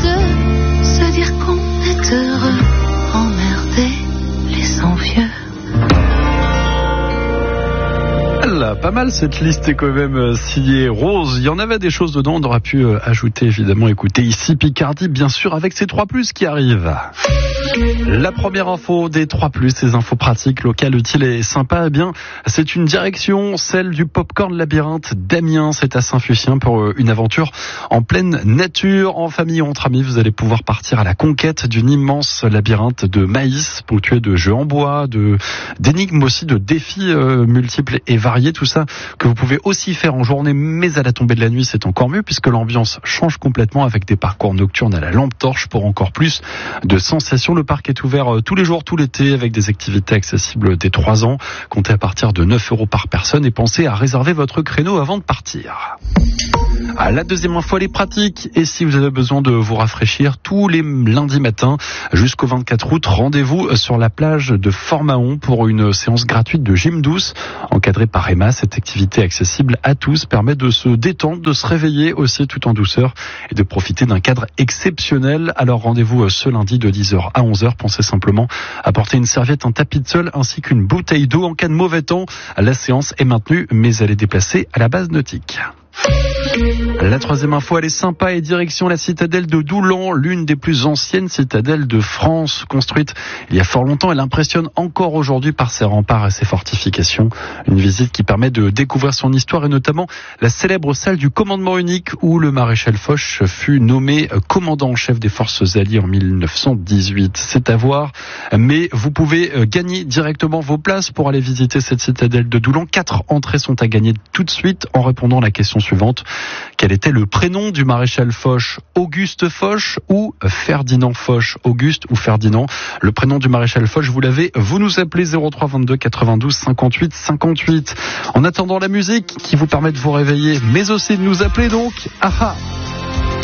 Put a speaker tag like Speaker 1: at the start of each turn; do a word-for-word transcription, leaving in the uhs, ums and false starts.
Speaker 1: de se dire qu'on est heureux, emmerder les envieux.
Speaker 2: Là, pas mal cette liste est quand même signée Rose. Il y en avait des choses dedans, on aurait pu ajouter évidemment, écoutez ici Picardie bien sûr avec ces trois plus qui arrivent. La première info des trois plus, ces infos pratiques, locales, utiles et sympas, eh bien, c'est une direction, celle du Popcorn Labyrinthe d'Amiens. C'est à Saint-Fucien pour une aventure en pleine nature, en famille ou entre amis. Vous allez pouvoir partir à la conquête d'une immense labyrinthe de maïs, ponctué de jeux en bois, de, d'énigmes aussi, de défis euh, multiples et variés. Tout ça que vous pouvez aussi faire en journée, mais à la tombée de la nuit, c'est encore mieux puisque l'ambiance change complètement avec des parcours nocturnes à la lampe torche pour encore plus de sensations. Le parc est ouvert tous les jours, tout l'été, avec des activités accessibles dès trois ans. Comptez à partir de neuf euros par personne et pensez à réserver votre créneau avant de partir. À la deuxième info, elle est pratique. Et si vous avez besoin de vous rafraîchir, tous les lundis matins jusqu'au vingt-quatre août, rendez-vous sur la plage de Fort-Mahon pour une séance gratuite de gym douce encadrée par Emma. Cette activité accessible à tous permet de se détendre, de se réveiller aussi tout en douceur et de profiter d'un cadre exceptionnel. Alors rendez-vous ce lundi de dix heures à onze heures. Pensez simplement à porter une serviette, un tapis de sol ainsi qu'une bouteille d'eau en cas de mauvais temps. La séance est maintenue mais elle est déplacée à la base nautique. La troisième info, elle est sympa et direction la citadelle de Doulan, l'une des plus anciennes citadelles de France, construite il y a fort longtemps. Elle impressionne encore aujourd'hui par ses remparts et ses fortifications. Une visite qui permet de découvrir son histoire et notamment la célèbre salle du commandement unique où le maréchal Foch fut nommé commandant en chef des forces alliées en mille neuf cent dix-huit. C'est à voir, mais vous pouvez gagner directement vos places pour aller visiter cette citadelle de Doulan. Quatre entrées sont à gagner tout de suite en répondant à la question suivante. Quel était le prénom du maréchal Foch? Auguste Foch ou Ferdinand Foch? Auguste ou Ferdinand? Le prénom du maréchal Foch, vous l'avez, vous nous appelez zéro trois vingt-deux quatre-vingt-douze cinquante-huit cinquante-huit. En attendant la musique qui vous permet de vous réveiller, mais aussi de nous appeler donc. Ah ah.